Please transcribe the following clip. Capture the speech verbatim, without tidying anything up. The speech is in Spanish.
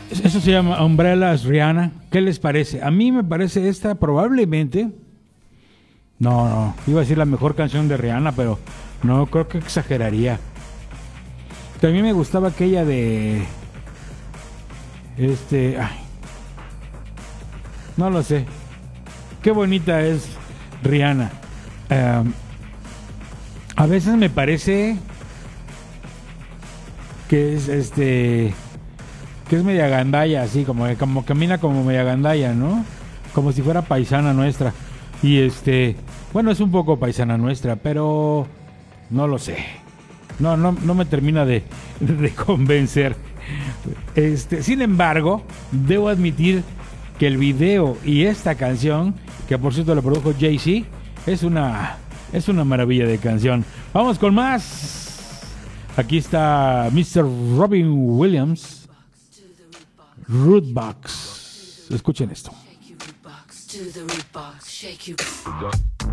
Eso se llama Umbrellas Rihanna. ¿Qué les parece? A mí me parece esta probablemente... No, no, iba a decir la mejor canción de Rihanna, pero no, creo que exageraría. También me gustaba aquella de... Este... Ay, no lo sé. Qué bonita es Rihanna. Um, a veces me parece que es este... que es media gandalla, así, como, como camina como media gandalla, ¿no? Como si fuera paisana nuestra. Y este... Bueno, es un poco paisana nuestra, pero no lo sé. No, no, no me termina de, de convencer. Este, sin embargo, debo admitir que el video y esta canción, que por cierto lo produjo Jay-Z, es una, es una maravilla de canción. Vamos con más. Aquí está mister Robin Williams, Rudebox. Escuchen esto. To the root box, shake you.